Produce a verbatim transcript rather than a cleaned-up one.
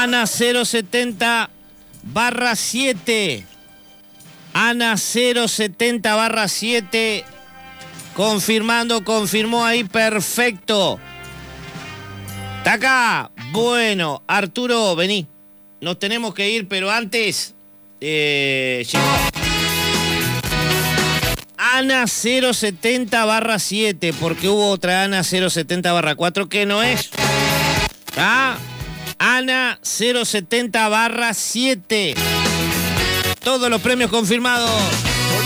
Ana cero setenta barra siete. Ana cero setenta barra siete. Confirmando, confirmó ahí, perfecto. Taca. Bueno, Arturo, vení. Nos tenemos que ir, pero antes eh, llegó Ana cero setenta barra siete, porque hubo otra Ana cero setenta barra cuatro que no es. ¿Ah? Ana cero setenta barra siete. Todos los premios confirmados.